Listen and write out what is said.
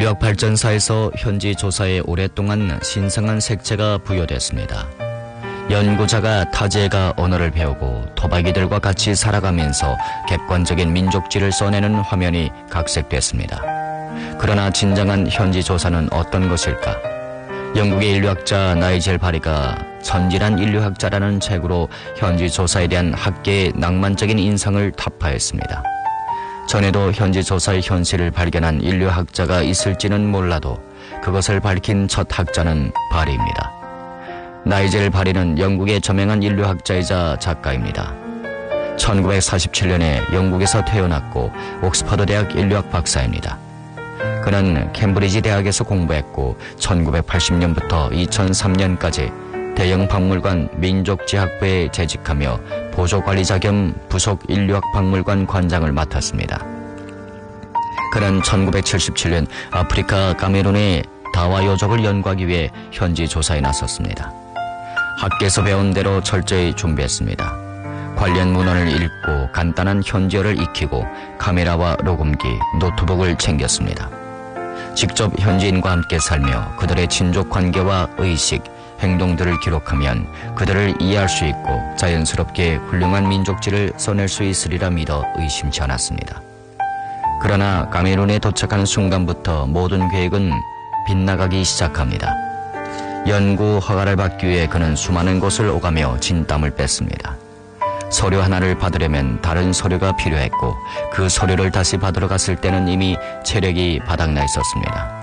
인류학 발전사에서 현지 조사에 오랫동안 신성한 색채가 부여됐습니다. 연구자가 타지에가 언어를 배우고 토박이들과 같이 살아가면서 객관적인 민족지를 써내는 화면이 각색됐습니다. 그러나 진정한 현지 조사는 어떤 것일까? 영국의 인류학자 나이젤 바리가 천진한 인류학자라는 책으로 현지 조사에 대한 학계의 낭만적인 인상을 타파했습니다. 전에도 현지 조사의 현실을 발견한 인류학자가 있을지는 몰라도 그것을 밝힌 첫 학자는 바리입니다. 나이젤 바리는 영국의 저명한 인류학자이자 작가입니다. 1947년에 영국에서 태어났고 옥스퍼드 대학 인류학 박사입니다. 그는 캠브리지 대학에서 공부했고 1980년부터 2003년까지 대형 박물관 민족지학부에 재직하며 보조관리자 겸 부속 인류학 박물관 관장을 맡았습니다. 그는 1977년 아프리카 카메룬의 다와요족을 연구하기 위해 현지 조사에 나섰습니다. 학교에서 배운 대로 철저히 준비했습니다. 관련 문헌을 읽고 간단한 현지어를 익히고 카메라와 녹음기, 노트북을 챙겼습니다. 직접 현지인과 함께 살며 그들의 친족 관계와 의식, 행동들을 기록하면 그들을 이해할 수 있고 자연스럽게 훌륭한 민족지를 써낼 수 있으리라 믿어 의심치 않았습니다. 그러나 카메룬에 도착하는 순간부터 모든 계획은 빗나가기 시작합니다. 연구 허가를 받기 위해 그는 수많은 곳을 오가며 진땀을 뺐습니다. 서류 하나를 받으려면 다른 서류가 필요했고 그 서류를 다시 받으러 갔을 때는 이미 체력이 바닥나 있었습니다.